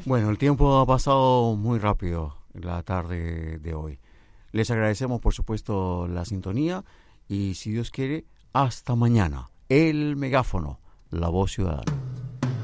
Bueno, el tiempo ha pasado muy rápido la tarde de hoy. Les agradecemos, por supuesto, la sintonía y, si Dios quiere, hasta mañana. El megáfono, la voz ciudadana.